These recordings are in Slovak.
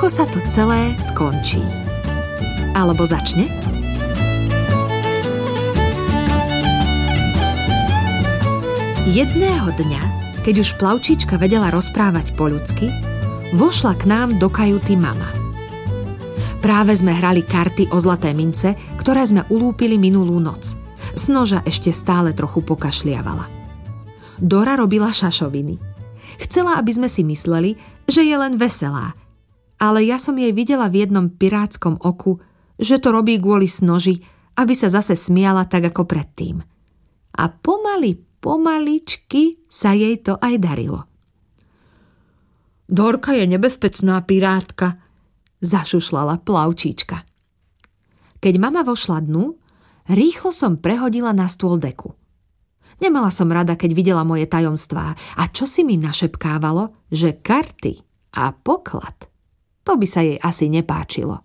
ako sa to celé skončí. Alebo začne? Jedného dňa, keď už plavčíčka vedela rozprávať po ľudsky, vošla k nám do kajuty mama. Práve sme hrali karty o zlaté mince, ktoré sme ulúpili minulú noc. Snoža ešte stále trochu pokašliavala. Dora robila šašoviny. Chcela, aby sme si mysleli, že je len veselá, ale ja som jej videla v jednom pirátskom oku, že to robí kvôli Snoži, aby sa zase smiala tak ako predtým. A pomaličky sa jej to aj darilo. Dorka je nebezpečná pirátka, zašušlala plavčíčka. Keď mama vošla dnu, rýchlo som prehodila na stôl deku. Nemala som rada, keď videla moje tajomstvá a čo si mi našepkávalo, že karty a poklad, to by sa jej asi nepáčilo.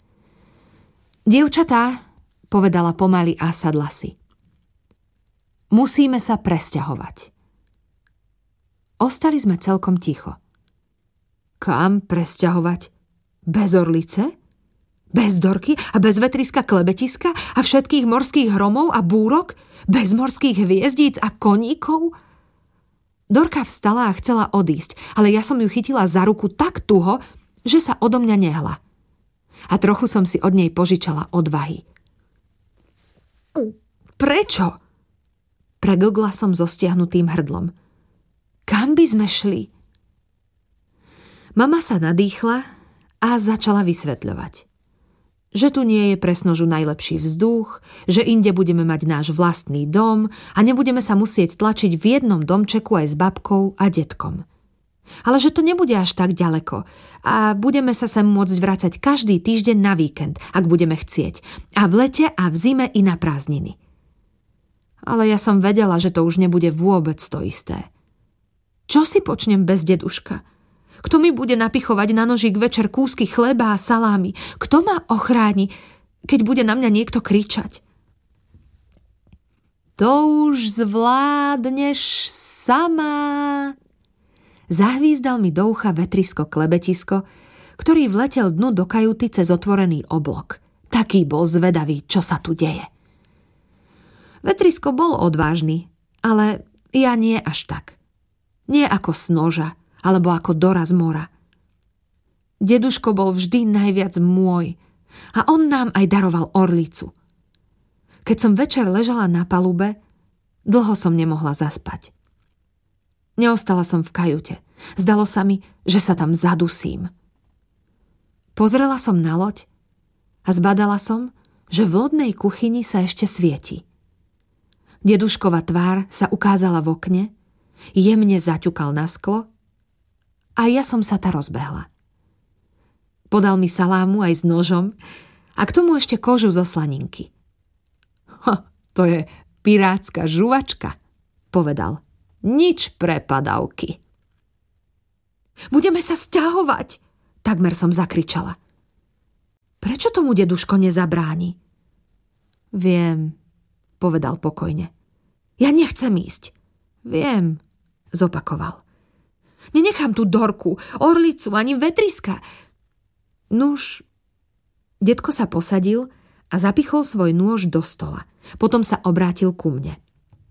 Dievčatá, povedala pomaly a sadla si. Musíme sa presťahovať. Ostali sme celkom ticho. Kam presťahovať? Bez Orlice? Bez Dorky a bez vetriska klebetiska a všetkých morských hromov a búrok? Bez morských hviezdíc a koníkov? Dorka vstala a chcela odísť, ale ja som ju chytila za ruku tak tuho, že sa odo mňa nehla. A trochu som si od nej požičala odvahy. Prečo? Preglgla som so stiahnutým hrdlom. Kam by sme šli? Mama sa nadýchla a začala vysvetľovať, že tu nie je pre Snožu najlepší vzduch, že inde budeme mať náš vlastný dom a nebudeme sa musieť tlačiť v jednom domčeku aj s babkou a detkom. Ale že to nebude až tak ďaleko a budeme sa sem môcť vracať každý týždeň na víkend, ak budeme chcieť, a v lete a v zime i na prázdniny. Ale ja som vedela, že to už nebude vôbec to isté. Čo si počnem bez deduška? Kto mi bude napichovať na nožík večer kúsky chleba a salámy? Kto ma ochráni, keď bude na mňa niekto kričať? To už zvládneš sama. Zahvízdal mi do ucha vetrisko klebetisko, ktorý vletel dnu do kajuty cez otvorený oblok. Taký bol zvedavý, čo sa tu deje. Vetrisko bol odvážny, ale ja nie až tak. Nie ako Snoža, alebo ako Dora z mora. Deduško bol vždy najviac môj a on nám aj daroval orlicu. Keď som večer ležala na palube, dlho som nemohla zaspať. Neostala som v kajute. Zdalo sa mi, že sa tam zadusím. Pozrela som na loď a zbadala som, že v lodnej kuchyni sa ešte svieti. Deduškova tvár sa ukázala v okne, jemne zaťukal na sklo a ja som sa tá rozbehla. Podal mi salámu aj s nožom a k tomu ešte kožu zo slaninky. To je pirátska žuvačka, povedal. Nič pre padavky. Budeme sa sťahovať, takmer som zakričala. Prečo tomu deduško nezabráni? Viem, povedal pokojne. Ja nechcem ísť. Viem, zopakoval. Nenechám tu Dorku, orlicu ani vetriska. Nuž, detko sa posadil a zapichol svoj nôž do stola. Potom sa obrátil ku mne.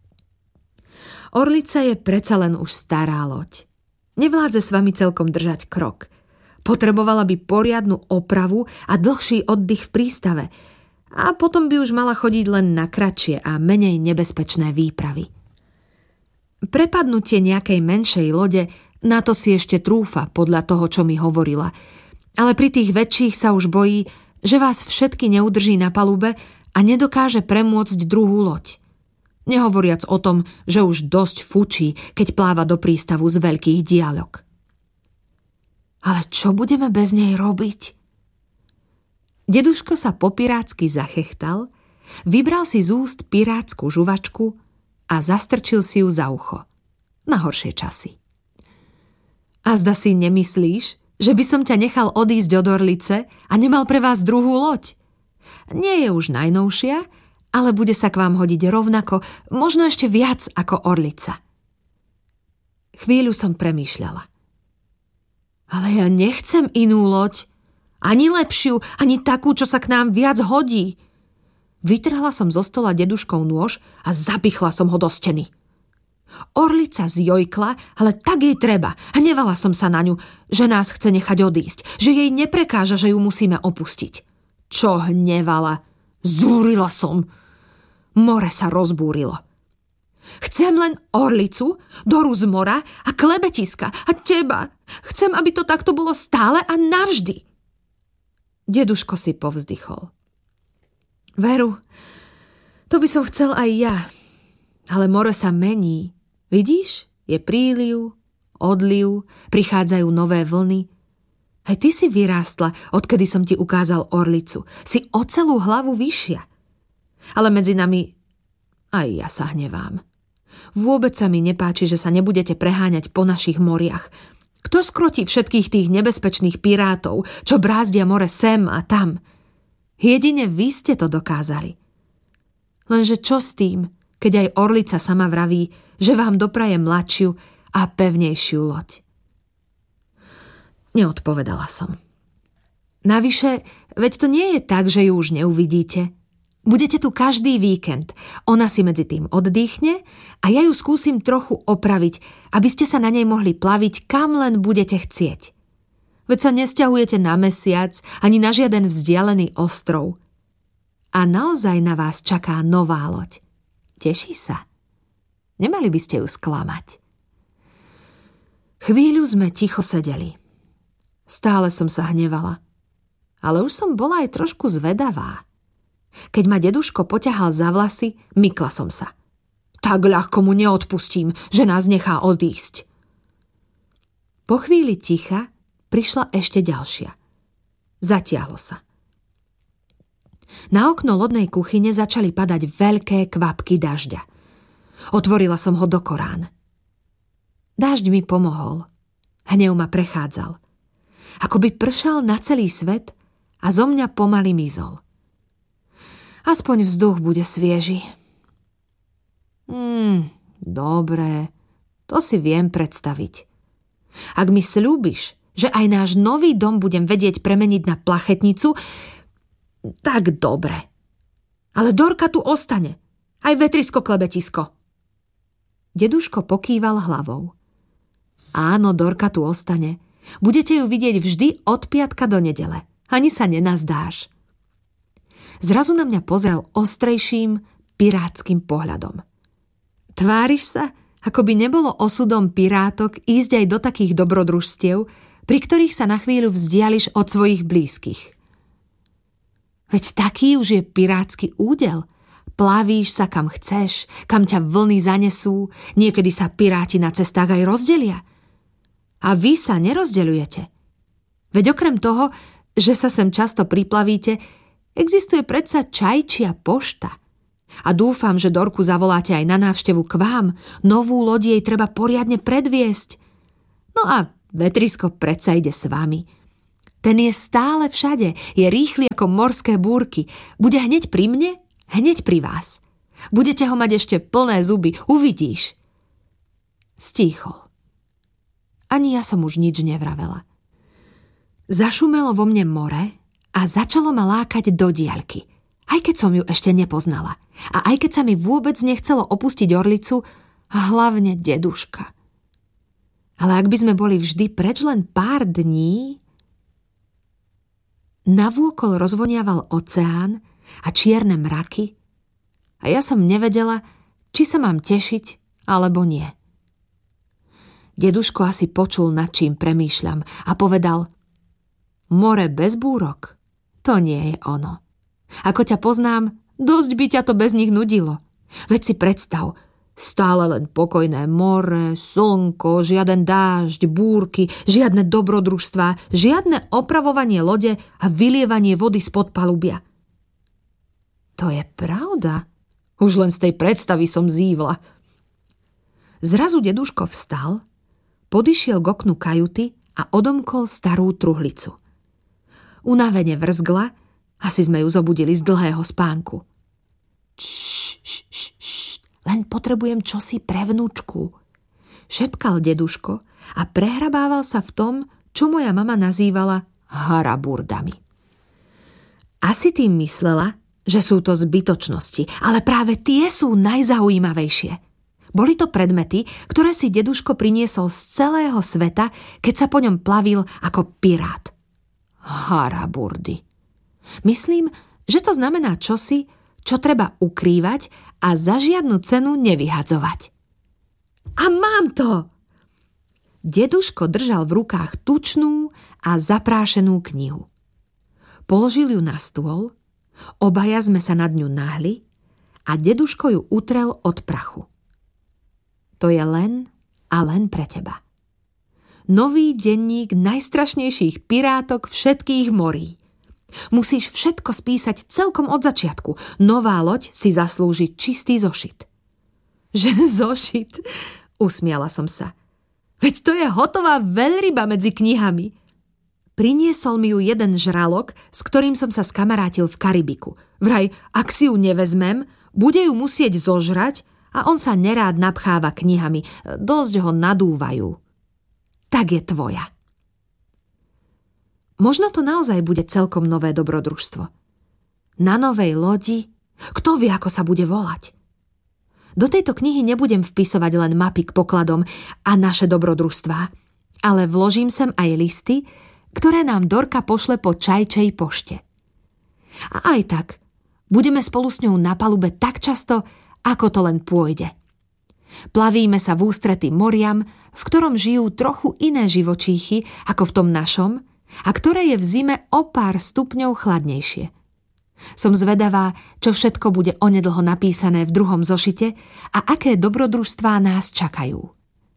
Orlica je predsa len už stará loď. Nevládze s vami celkom držať krok. Potrebovala by poriadnu opravu a dlhší oddych v prístave. A potom by už mala chodiť len na kratšie a menej nebezpečné výpravy. Prepadnutie nejakej menšej lode, na to si ešte trúfa podľa toho, čo mi hovorila. Ale pri tých väčších sa už bojí, že vás všetky neudrží na palube a nedokáže premôcť druhú loď. Nehovoriac o tom, že už dosť fučí, keď pláva do prístavu z veľkých diaľok. Ale čo budeme bez nej robiť? Deduško sa po pirátsky zachechtal, vybral si z úst pirátsku žuvačku a zastrčil si ju za ucho. Na horšie časy. A zda si nemyslíš, že by som ťa nechal odísť od Orlice a nemal pre vás druhú loď? Nie je už najnovšia, ale bude sa k vám hodiť rovnako, možno ešte viac ako Orlica. Chvíľu som premýšľala. Ale ja nechcem inú loď, Ani lepšiu, ani takú, čo sa k nám viac hodí. Vytrhla som zo stola deduškov nôž a zapichla som ho do steny. Orlica zjojkla, ale tak jej treba. Hnevala som sa na ňu, že nás chce nechať odísť, že jej neprekáža, že ju musíme opustiť. Čo hnevala? Zúrila som. More sa rozbúrilo. Chcem len orlicu, Doru z mora a klebetiska a teba. Chcem, aby to takto bolo stále a navždy. Deduško si povzdychol. Veru, to by som chcel aj ja. Ale more sa mení. Vidíš? Je príliv, odliv, prichádzajú nové vlny. Aj ty si vyrástla, odkedy som ti ukázal orlicu. Si o celú hlavu vyššia. Ale medzi nami aj ja sa hnevám. Vôbec sa mi nepáči, že sa nebudete preháňať po našich moriach. Kto skrotí všetkých tých nebezpečných pirátov, čo brázdia more sem a tam? Jedine vy ste to dokázali. Lenže čo s tým, keď aj orlica sama vraví, že vám dopraje mladšiu a pevnejšiu loď? Neodpovedala som. Navyše, veď to nie je tak, že ju už neuvidíte. Budete tu každý víkend. Ona si medzi tým oddychne a ja ju skúsim trochu opraviť, aby ste sa na nej mohli plaviť, kam len budete chcieť. Veď sa nesťahujete na mesiac ani na žiaden vzdialený ostrov. A naozaj na vás čaká nová loď. Teší sa. Nemali by ste ju sklamať. Chvíľu sme ticho sedeli. Stále som sa hnevala. Ale už som bola aj trošku zvedavá. Keď ma deduško poťahal za vlasy, mykla som sa. Tak ľahko mu neodpustím, že nás nechá odísť. Po chvíli ticha prišla ešte ďalšia. Zatiahlo sa. Na okno lodnej kuchyne začali padať veľké kvapky dažďa. Otvorila som ho do Korán. Dážď mi pomohol. Hnev ma prechádzal. Akoby pršal na celý svet a zo mňa pomaly mizol. Aspoň vzduch bude svieži. Dobre, to si viem predstaviť. Ak mi sľúbiš, že aj náš nový dom budem vedieť premeniť na plachetnicu, tak dobre. Ale Dorka tu ostane. Aj vetrisko klebetisko. Deduško pokýval hlavou. Áno, Dorka tu ostane. Budete ju vidieť vždy od piatka do nedele. Ani sa nenazdáš. Zrazu na mňa pozrel ostrejším, pirátskym pohľadom. Tváriš sa, ako by nebolo osudom pirátok ísť aj do takých dobrodružstiev, pri ktorých sa na chvíľu vzdiališ od svojich blízkych. Veď taký už je pirátsky údel. Plavíš sa kam chceš, kam ťa vlny zanesú, niekedy sa piráti na cestách aj rozdelia. A vy sa nerozdeľujete. Veď okrem toho, že sa sem často priplavíte, existuje predsa čajčia pošta. A dúfam, že Dorku zavoláte aj na návštevu k vám. Novú loď jej treba poriadne predviesť. No a vetrisko predsa ide s vami. Ten je stále všade, je rýchly ako morské búrky. Bude hneď pri mne, hneď pri vás. Budete ho mať ešte plné zuby, uvidíš. Stíchol. Ani ja som už nič nevravela. Zašumelo vo mne more a začalo ma lákať do diaľky, aj keď som ju ešte nepoznala. A aj keď sa mi vôbec nechcelo opustiť orlicu a hlavne deduška. Ale ak by sme boli vždy preč len pár dní... Navôkol rozvoniaval oceán a čierne mraky a ja som nevedela, či sa mám tešiť alebo nie. Deduško asi počul, nad čím premýšľam a povedal: More bez búrok? To nie je ono. Ako ťa poznám, dosť by ťa to bez nich nudilo. Veď si predstav, stále len pokojné more, slnko, žiaden dážď, búrky, žiadne dobrodružstvá, žiadne opravovanie lode a vylievanie vody spod palubia. To je pravda. Už len z tej predstavy som zívla. Zrazu deduško vstal, podišiel k oknu kajuty a odomkol starú truhlicu. Unavene vrzgla, asi sme ju zobudili z dlhého spánku. Len potrebujem čosi pre vnúčku, šepkal deduško a prehrabával sa v tom, čo moja mama nazývala haraburdami. Asi tým myslela, že sú to zbytočnosti, ale práve tie sú najzaujímavejšie. Boli to predmety, ktoré si deduško priniesol z celého sveta, keď sa po ňom plavil ako pirát. Haraburdy. Myslím, že to znamená čosi, čo treba ukrývať a za žiadnu cenu nevyhadzovať. A mám to! Deduško držal v rukách tučnú a zaprášenú knihu. Položil ju na stôl, obaja sme sa nad ňu nahli a deduško ju utrel od prachu. To je len a len pre teba. Nový denník najstrašnejších pirátok všetkých morí. Musíš všetko spísať celkom od začiatku. Nová loď si zaslúži čistý zošit. Že zošit? Usmiala som sa. Veď to je hotová veľryba medzi knihami. Priniesol mi ju jeden žralok, s ktorým som sa skamarátil v Karibiku. Vraj, ak si ju nevezmem, bude ju musieť zožrať a on sa nerád napcháva knihami. Dosť ho nadúvajú. Tak je tvoja. Možno to naozaj bude celkom nové dobrodružstvo. Na novej lodi, kto vie, ako sa bude volať. Do tejto knihy nebudem vpisovať len mapy k pokladom a naše dobrodružstvá, ale vložím sem aj listy, ktoré nám Dorka pošle po čajčej pošte. A aj tak, budeme spolu s ňou na palube tak často, ako to len pôjde. Plavíme sa v ústrety moriam, v ktorom žijú trochu iné živočíchy ako v tom našom a ktoré je v zime o pár stupňov chladnejšie. Som zvedavá, čo všetko bude onedlho napísané v druhom zošite a aké dobrodružstvá nás čakajú.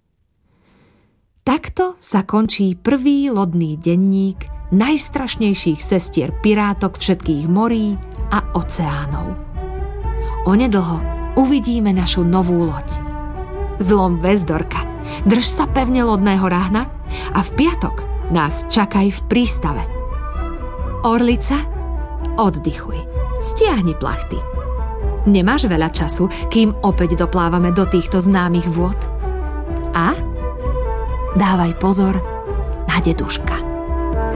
Takto sa končí prvý lodný denník najstrašnejších sestier pirátok všetkých morí a oceánov. Onedlho uvidíme našu novú loď. Zlom väz, Dorka, drž sa pevne lodného ráhna a v piatok nás čakaj v prístave. Orlica, oddychuj, stiahni plachty. Nemáš veľa času, kým opäť doplávame do týchto známych vôd. A dávaj pozor na deduška.